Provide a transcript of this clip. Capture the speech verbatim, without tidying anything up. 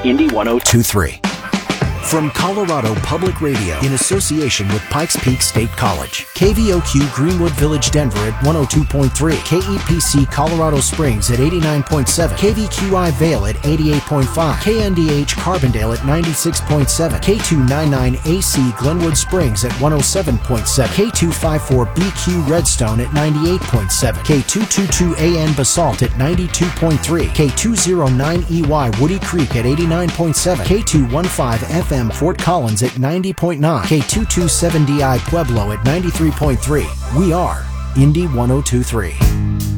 Indy one oh two three. From Colorado Public Radio in association with Pikes Peak State College. K V O Q Greenwood Village Denver at one oh two point three. K E P C Colorado Springs at eighty-nine point seven. K V Q I Vail at eighty-eight point five. K N D H Carbondale at ninety-six point seven. K two ninety-nine A C Glenwood Springs at one oh seven point seven. K two fifty-four B Q Redstone at ninety-eight point seven. K two twenty-two A N Basalt at ninety-two point three. K two oh nine E Y Woody Creek at eighty-nine point seven. K two fifteen F M Fort Collins at ninety point nine. K two twenty-seven D I Pueblo at ninety-three point three. We are Indy one oh two three.